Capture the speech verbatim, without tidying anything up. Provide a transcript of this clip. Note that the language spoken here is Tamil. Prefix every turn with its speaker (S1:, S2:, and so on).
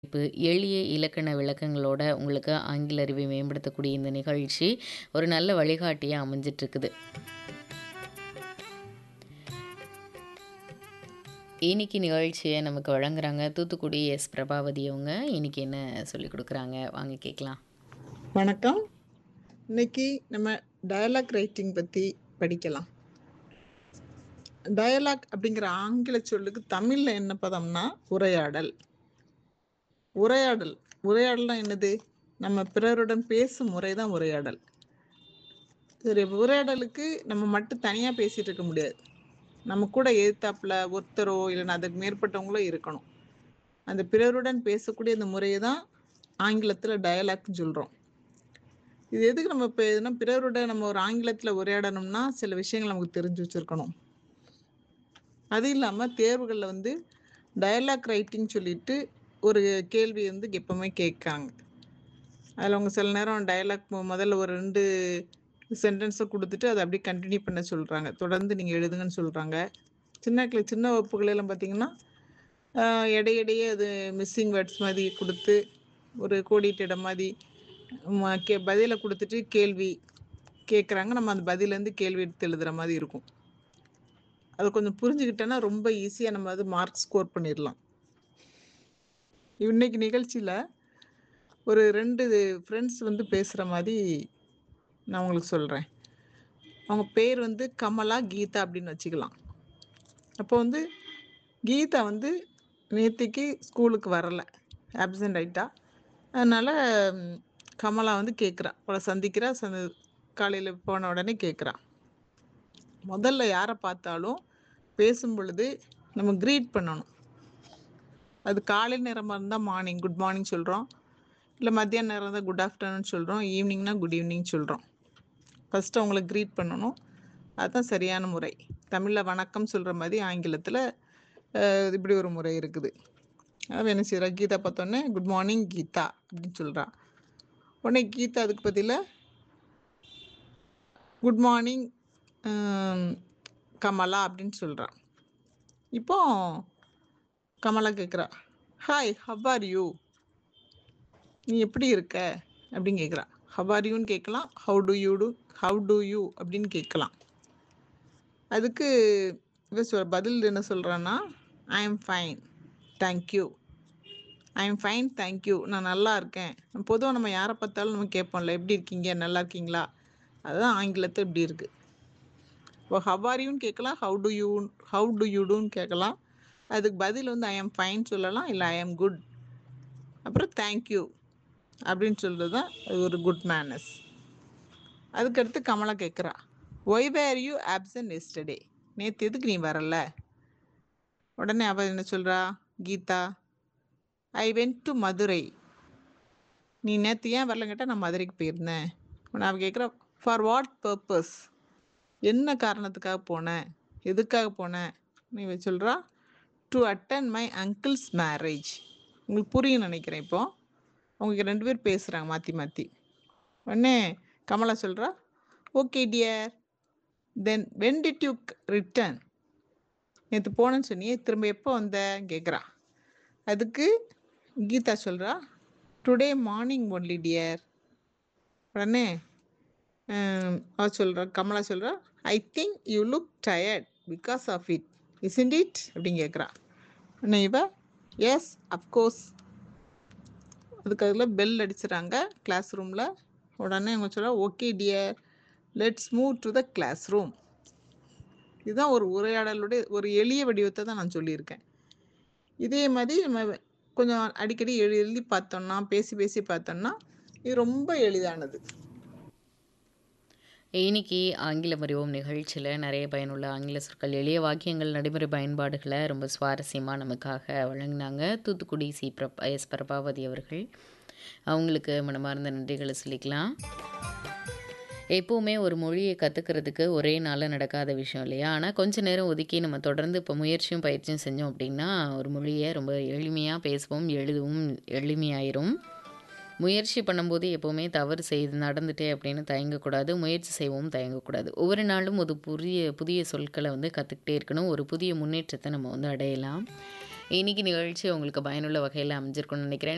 S1: இப்ப எளிய இலக்கண விளக்கங்களோட உங்களுக்கு ஆங்கில அறிவை மேம்படுத்தக்கூடிய இந்த நிகழ்ச்சி ஒரு நல்ல வழிகாட்டியா அமைஞ்சிட்டு இருக்குது. இன்னைக்கு நிகழ்ச்சியை நமக்கு வழங்குறாங்க தூத்துக்குடி எஸ் பிரபாவதி அவங்க. இன்னைக்கு என்ன சொல்லி கொடுக்குறாங்க வாங்க கேட்கலாம்.
S2: வணக்கம். இன்னைக்கு நம்ம டயலாக் ரைட்டிங் பற்றி படிக்கலாம். டயலாக் அப்படிங்கிற ஆங்கில சொல்லுக்கு தமிழில் என்ன பதம்னா உரையாடல். உரையாடல் உரையாடல்னா என்னது? நம்ம பிறருடன் பேசும் முறை தான் உரையாடல். சரி, உரையாடலுக்கு நம்ம மட்டும் தனியாக பேசிகிட்டு இருக்க முடியாது. நம்ம கூட எதிர்த்தாப்புல ஒருத்தரோ இல்லைன்னா அதுக்கு மேற்பட்டவங்களோ இருக்கணும். அந்த பிறருடன் பேசக்கூடிய அந்த முறையை தான் ஆங்கிலத்தில் டயலாக்னு சொல்கிறோம். இது எதுக்கு நம்ம இப்போ எதுனா பிறரோட நம்ம ஒரு ஆங்கிலத்தில் உரையாடணும்னா சில விஷயங்கள் நமக்கு தெரிஞ்சு வச்சுருக்கணும். அது இல்லாமல் தேர்வுகளில் வந்து டயலாக் ரைட்டிங் சொல்லிட்டு ஒரு கேள்வி வந்து எப்பவுமே கேட்காங்க. அதில் அவங்க சில நேரம் டயலாக் முதல்ல ஒரு ரெண்டு சென்டென்ஸை கொடுத்துட்டு அதை அப்படியே கண்டினியூ பண்ண சொல்கிறாங்க. தொடர்ந்து நீங்கள் எழுதுங்கன்னு சொல்கிறாங்க. சின்ன கிளை சின்ன வகுப்புகளெல்லாம் பார்த்தீங்கன்னா இடையிடையே அது மிஸ்ஸிங் வேர்ட்ஸ் மாதிரி கொடுத்து ஒரு கோடிட்டு இடம் மாதிரி ம- கே பதிலை கொடுத்துட்டு கேள்வி கேட்குறாங்க. நம்ம அந்த பதிலேருந்து கேள்வி எடுத்து எழுதுகிற மாதிரி இருக்கும். அதை கொஞ்சம் புரிஞ்சுக்கிட்டோன்னா ரொம்ப ஈஸியாக நம்ம அது மார்க் ஸ்கோர் பண்ணிடலாம். இன்னைக்கு நிகழ்ச்சியில் ஒரு ரெண்டு ஃப்ரெண்ட்ஸ் வந்து பேசுகிற மாதிரி நான் உங்களுக்கு சொல்கிறேன். அவங்க பேர் வந்து கமலா, கீதா அப்படின்னு வச்சுக்கலாம். அப்போ வந்து கீதா வந்து நேத்திக்கு ஸ்கூலுக்கு வரலை, ஆப்சண்ட் ஆயிட்டா. அதனால் கமலா வந்து கேட்குறா, அவளை சந்திக்கிறா. சந்த காலையில் போன உடனே கேட்குறா, முதல்ல யாரை பார்த்தாலும் பேசும் பொழுது நம்ம க்ரீட் பண்ணணும். அது காலை நேரமாக இருந்தால் மார்னிங் குட் மார்னிங் சொல்கிறோம், இல்லை மத்தியான நேரம் இருந்தால் குட் ஆஃப்டர்நூன் சொல்கிறோம், ஈவினிங்னா குட் ஈவினிங் சொல்கிறோம். ஃபஸ்ட்டு அவங்கள க்ரீட் பண்ணணும். அதுதான் சரியான முறை. தமிழில் வணக்கம் சொல்கிற மாதிரி ஆங்கிலத்தில் இப்படி ஒரு முறை இருக்குது. அவன் என்ன செய்கிறா, கீதா பார்த்தோன்னே குட் மார்னிங் கீதா அப்படின்னு சொல்கிறா. உடனே கீதா அதுக்கு பதிலாக குட் மார்னிங் கமலா அப்படின்னு சொல்கிறான். இப்போ கமலா கேட்குறா, ஹாய் ஹவ் ஆர் யூ, நீ எப்படி இருக்க அப்படின்னு கேட்குறா. ஹவ் ஆர் யூன்னு கேட்கலாம், how to you to how to you அப்படின்னு கேட்கலாம். அதுக்கு இவ சொல் பதில் என்ன சொல்கிறான்னா, I am fine thank you. I am fine thank you, நான் நல்லா இருக்கேன். பொதுவாக நம்ம யாரை பார்த்தாலும் நம்ம கேட்போம்ல, எப்படி இருக்கீங்க, நல்லா இருக்கீங்களா. அதுதான் ஆங்கிலத்தில் இப்படி இருக்குது. இப்போ ஹவ் ஆர் யூன்னு கேட்கலாம், how to you how to you டூன்னு கேட்கலாம். அதுக்கு பதில் வந்து ஐ எம் ஃபைன் சொல்லலாம், இல்லை ஐ எம் குட், அப்புறம் தேங்க்யூ அப்படின்னு சொல்கிறது தான் அது ஒரு குட் மேனஸ். அதுக்கடுத்து கமலா கேட்குறா, Y where you absent yesterday, நேற்று எதுக்கு நீ வரல. உடனே அவள் என்ன சொல்கிறா, Geetha, I went to Madurai, நீ நேற்று ஏன் வரல கேட்டால் நான் மதுரைக்கு போயிருந்தேன். உடனே அவள் கேட்குறா, ஃபார் வாட் பர்பஸ், என்ன காரணத்துக்காக போனேன், எதுக்காக போனேன். நீ சொல்கிறா, to attend my uncles marriage. உங்களுக்கு புரியும் நினைக்கிறேன். இப்போ அவங்க ரெண்டு பேர் பேசுகிறாங்க மாற்றி மாற்றி. உடனே கமலா சொல்கிறா, okay dear, then when did you return, நேற்று போனேன்னு சொன்னியே, திரும்ப எப்போ வந்த கேட்குறா. அதுக்கு கீதா சொல்கிறா, டுடே மார்னிங் ஒன்லி டியர். உடனே அவ சொல்கிறா, கமலா சொல்கிறா, I think you look tired because of it isn't it அப்படின்னு கேட்குறா. உடனே இவ எஸ் அஃப்கோர்ஸ். அதுக்கு அதில் பெல் அடிச்சுறாங்க கிளாஸ் ரூமில். உடனே அவங்க சொல்கிறா, okay dear, let's move to the class room. இதுதான் ஒரு உரையாடலுடைய ஒரு எளிய வடிவத்தை தான் நான் சொல்லியிருக்கேன். இதே மாதிரி நம்ம கொஞ்சம் அடிக்கடி எழு எழுதி பார்த்தோம்னா, பேசி பேசி பார்த்தோம்னா இது ரொம்ப எளிதானது.
S1: இன்னைக்கு ஆங்கிலம் அறிவோம் நிகழ்ச்சியில் நிறைய பயனுள்ள ஆங்கில சொற்கள், எளிய வாக்கியங்கள், நடைமுறை பயன்பாடுகளை ரொம்ப சுவாரஸ்யமாக நமக்காக வழங்கினாங்க தூத்துக்குடி சி பிரபா எஸ் பிரபாவதி அவர்கள். அவங்களுக்கு மனமார்ந்த நன்றிகளை சொல்லிக்கலாம். எப்போவுமே ஒரு மொழியை கற்றுக்கிறதுக்கு ஒரே நாளில் நடக்காத விஷயம் இல்லையா. ஆனால் கொஞ்ச நேரம் ஒதுக்கி நம்ம தொடர்ந்து இப்போ முயற்சியும் பயிற்சியும் செஞ்சோம் அப்படின்னா ஒரு மொழியை ரொம்ப எளிமையாக பேசுவோம், எழுதவும் எளிமையாயிரும். முயற்சி பண்ணும்போது எப்போவுமே தவறு செய்து நடந்துட்டே அப்படின்னு தயங்கக்கூடாது, முயற்சி செய்வோம் தயங்கக்கூடாது. ஒவ்வொரு நாளும் ஒரு புதிய புதிய சொற்களை வந்து கற்றுக்கிட்டே இருக்கணும். ஒரு புதிய முன்னேற்றத்தை நம்ம வந்து அடையலாம். இன்னைக்கு நிகழ்ச்சி உங்களுக்கு பயனுள்ள வகையில் அமைஞ்சிருக்கும்னு நினைக்கிறேன்.